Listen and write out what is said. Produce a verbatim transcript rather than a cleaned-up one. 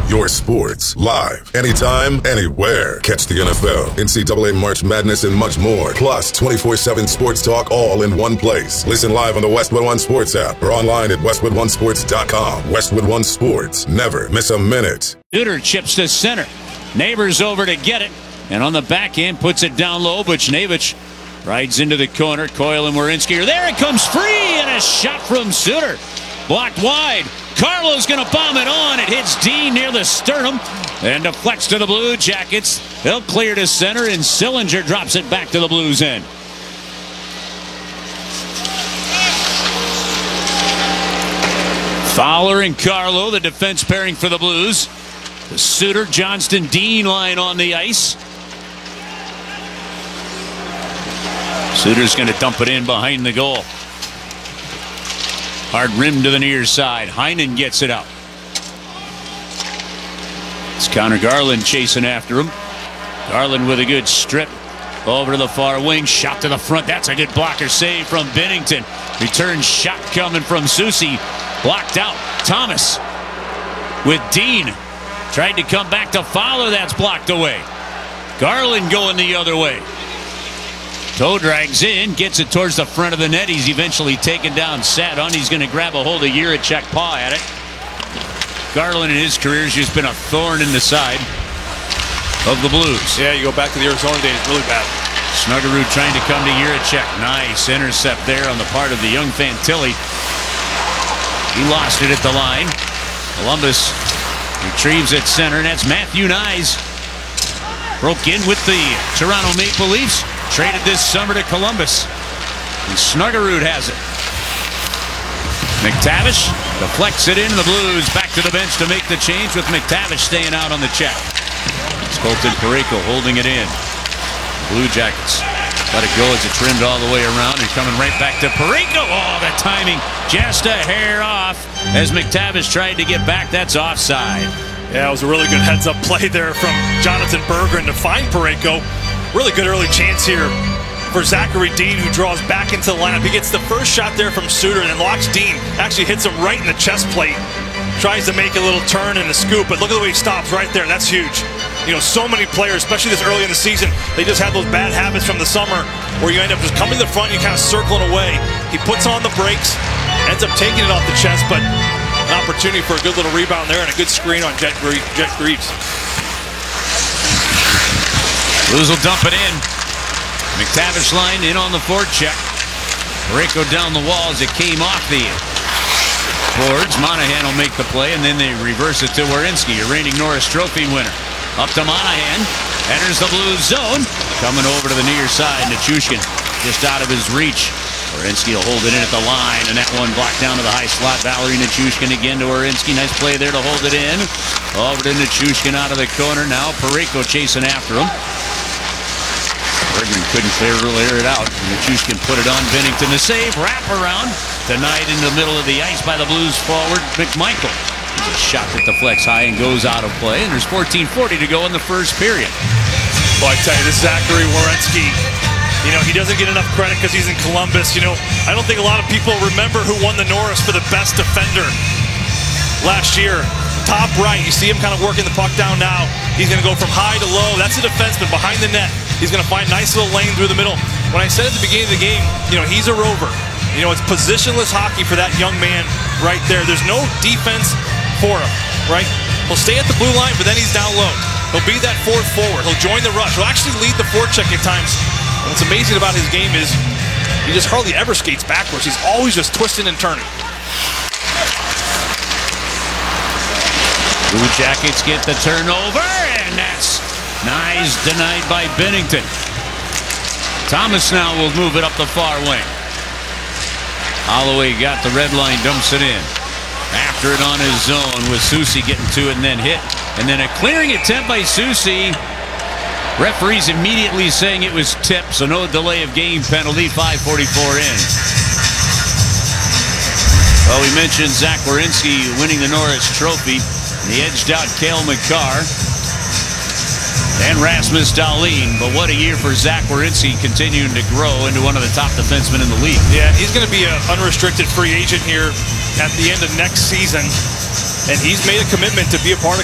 Your sports, live, anytime, anywhere. Catch the N F L, N C double A March Madness, and much more. Plus, twenty-four seven sports talk all in one place. Listen live on the Westwood One Sports app or online at westwood one sports dot com. Westwood One Sports. Never miss a minute. Suter chips to center. Neighbors over to get it. And on the back end, puts it down low. Buchnevich rides into the corner. Coyle and Werenski are there. It comes free, and a shot from Suter. Blocked wide. Carlo's going to bomb it on. It hits Dean near the sternum and deflects to the Blue Jackets. They'll clear to center, and Sillinger drops it back to the Blues' end. Fowler and Carlo, the defense pairing for the Blues. The Suter, Johnston, Dean line on the ice. Suter's going to dump it in behind the goal. Hard rim to the near side. Heinen gets it out. It's Connor Garland chasing after him. Garland with a good strip. Over to the far wing. Shot to the front. That's a good blocker save from Binnington. Return shot coming from Soucy. Blocked out. Thomas with Dean. Tried to come back to Fowler. That's blocked away. Garland going the other way. Toe drags in, gets it towards the front of the net. He's eventually taken down, sat on. He's going to grab a hold of Jiricek, paw at it. Garland in his career has just been a thorn in the side of the Blues. Yeah, you go back to the Arizona days, really bad. Snuggerud trying to come to Jiricek. Nice intercept there on the part of the young Fantilli. He lost it at the line. Columbus retrieves at center, and that's Matthew Knies. Broke in with the Toronto Maple Leafs. Traded this summer to Columbus. And Snuggerud has it. McTavish deflects it into the Blues. Back to the bench to make the change with McTavish staying out on the check. It's Colton Parayko holding it in. Blue Jackets let it go as it trimmed all the way around and coming right back to Parayko. Oh, the timing just a hair off as McTavish tried to get back. That's offside. Yeah, it was a really good heads-up play there from Jonathan Berggren to find Parayko. Really good early chance here for Zachary Dean, who draws back into the lineup. He gets the first shot there from Suter, and then watch Dean actually hits him right in the chest plate. Tries to make a little turn and a scoop, but look at the way he stops right there. That's huge. You know, so many players, especially this early in the season, they just have those bad habits from the summer where you end up just coming to the front and you kind of circling away. He puts on the brakes, ends up taking it off the chest, but an opportunity for a good little rebound there and a good screen on Jet, Gre Jet Greaves. Blues will dump it in. McTavish line in on the forecheck. Parayko down the wall as it came off the boards. Monahan will make the play, and then they reverse it to Werenski, a reigning Norris Trophy winner. Up to Monahan. Enters the Blues zone. Coming over to the near side. Nichushkin just out of his reach. Werenski will hold it in at the line, and that one blocked down to the high slot. Valerie Nichushkin again to Werenski. Nice play there to hold it in. Over to Nichushkin out of the corner. Now Parayko chasing after him. Berggren couldn't clear, clear it out. Nichushkin put it on Binnington. The save, wrap around. Denied in the middle of the ice by the Blues forward, McMichael. There's a shot that deflects high and goes out of play, and there's fourteen forty to go in the first period. Well, I tell you, this Zachary Werenski, you know, he doesn't get enough credit because he's in Columbus. You know, I don't think a lot of people remember who won the Norris for the best defender last year. Top right, you see him kind of working the puck down now. He's going to go from high to low. That's a defenseman behind the net. He's going to find a nice little lane through the middle. When I said at the beginning of the game, you know, he's a rover. You know, it's positionless hockey for that young man right there. There's no defense for him, right? He'll stay at the blue line, but then he's down low. He'll be that fourth forward. He'll join the rush. He'll actually lead the forecheck at times. And what's amazing about his game is he just hardly ever skates backwards. He's always just twisting and turning. Blue Jackets get the turnover, and that's Knies denied by Binnington. Thomas now will move it up the far wing. Holloway got the red line, dumps it in. After it on his zone with Soucy getting to it and then hit. And then a clearing attempt by Soucy. Referees immediately saying it was tipped, so no delay of game penalty. five forty-four in. Well, we mentioned Zach Werenski winning the Norris Trophy. He edged out Cale Makar and Rasmus Dahlin. But what a year for Zach Werenski, continuing to grow into one of the top defensemen in the league. Yeah, he's going to be an unrestricted free agent here at the end of next season. And he's made a commitment to be a part of